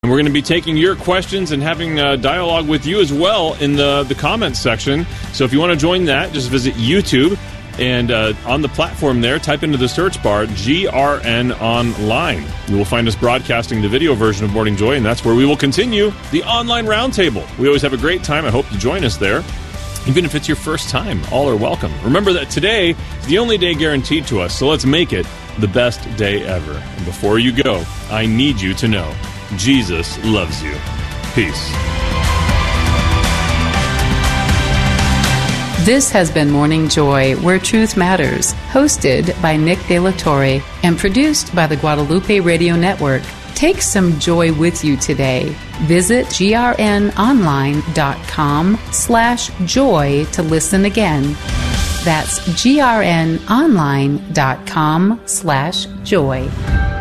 We're going to be taking your questions and having dialogue with you as well in the comments section. So if you want to join that, just visit YouTube. And on the platform there, type into the search bar, GRN Online. You will find us broadcasting the video version of Morning Joy, and that's where we will continue the online roundtable. We always have a great time. I hope you join us there. Even if it's your first time, all are welcome. Remember that today is the only day guaranteed to us, so let's make it the best day ever. And before you go, I need you to know, Jesus loves you. Peace. This has been Morning Joy, Where Truth Matters, hosted by Nick De La Torre and produced by the Guadalupe Radio Network. Take some joy with you today. Visit grnonline.com/joy to listen again. That's grnonline.com/joy.